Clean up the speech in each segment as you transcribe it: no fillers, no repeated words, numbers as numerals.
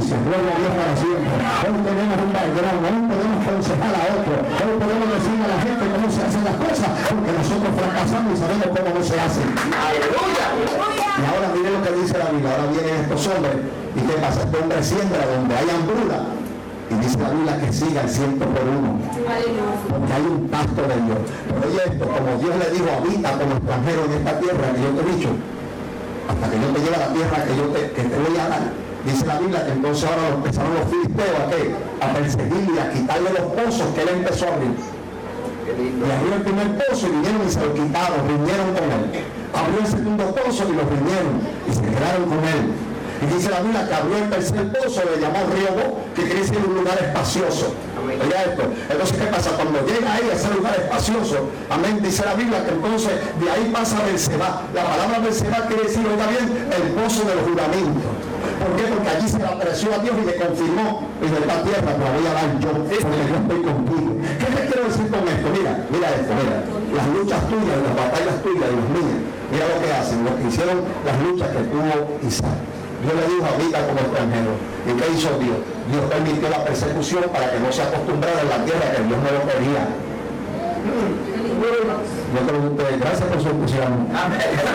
noticias. Gloria a Dios para siempre. Hoy tenemos un background, hoy podemos aconsejar a otro, hoy podemos decirle a la gente cómo se hacen las cosas, porque nosotros fracasamos y sabemos cómo no se hacen. ¡Aleluya! Y ahora miren lo que dice la Biblia. Ahora vienen estos hombres, y ¿qué pasa? Este hombre siembra donde hay hambruna, y dice la Biblia que siga el 100 por uno, porque hay un pacto de Dios. Pero oye esto, como Dios le dijo, habita como extranjero en esta tierra que yo te he dicho, hasta que yo te lleve a la tierra que te voy a dar. Dice la Biblia que entonces ahora empezaron los filisteos a perseguirle y a quitarle los pozos que él empezó a abrir. Y abrió el primer pozo y vinieron y se lo quitaron, rindieron con él. Abrió el segundo pozo y lo rindieron y se quedaron con él. Y dice la Biblia que abrió el tercer pozo, le llamó Riobo, que quiere decir un lugar espacioso. Oiga esto. Entonces, ¿qué pasa? Cuando llega ahí a ese lugar espacioso, amén, dice la Biblia que entonces de ahí pasa Berseba. La palabra Berseba quiere decir, oiga bien, el pozo del juramento. ¿Por qué? Porque allí se le apareció a Dios y le confirmó, y de esta tierra te la voy a dar yo, porque yo estoy contigo. ¿Qué te quiero decir con esto? Mira esto, mira. Las luchas tuyas, las batallas tuyas y las mías, mira lo que hacen, lo que hicieron las luchas que tuvo Isaac. Dios le dijo, habita como extranjero. ¿Y qué hizo Dios? Dios permitió la persecución para que no se acostumbrara en la tierra que Dios no lo quería. Yo pregunté, gracias por su entusiasmo. Yo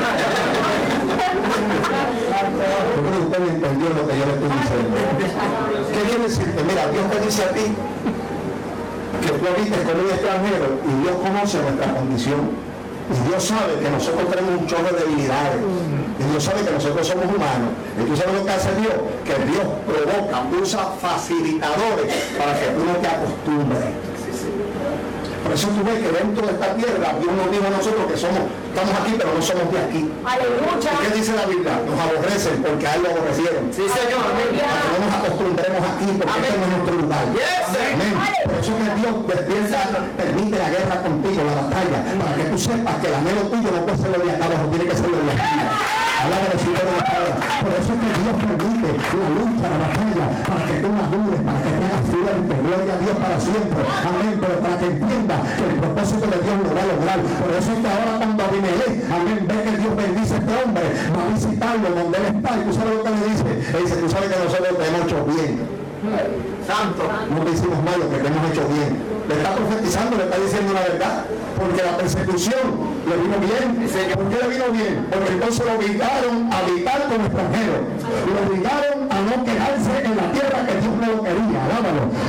creo que usted entendió lo que yo le estoy diciendo. ¿Qué quiere decirte? Mira, Dios te dice a ti que tú habites con un extranjero y Dios conoce nuestra condición. Y Dios sabe que nosotros tenemos un chorro de debilidades. Y Dios sabe que nosotros somos humanos. Y tú sabes lo que hace Dios, que Dios provoca, usa facilitadores para que tú no te acostumbres. Por eso tú ves que dentro de esta tierra Dios nos dijo a nosotros que estamos aquí pero no somos de aquí. ¡Aleluya! ¿Qué dice la Biblia? Nos aborrecen porque a él lo aborrecieron. Sí, Señor. Para que no nos acostumbremos aquí porque este no es nuestro lugar. Amén. Por eso que Dios permite la guerra contigo, la batalla, para que tú sepas que el anhelo tuyo no puede ser lo de acá abajo, tiene que ser lo de aquí. Habla del Señor de la palabra. Por eso que Dios permite la lucha, la batalla, para que tú madures, para que te hagas fuerte. Gloria a Dios para siempre. Amén. Pero para que entiendas que el propósito de Dios lo va a lograr. Por eso es que ahora cuando Abimelech, amén, ve que Dios bendice a este hombre, va a visitarlo donde él está. Y tú sabes lo que le dice. Él dice, tú sabes que nosotros te hemos hecho bien. Santo, no te hicimos mal, lo que te hemos hecho bien. Le está profetizando, le está diciendo la verdad, porque la persecución le vino bien. ¿Por qué le vino bien? Porque entonces lo obligaron a habitar como extranjero, lo obligaron a no quedarse en la tierra que Dios no lo quería. Alábalo.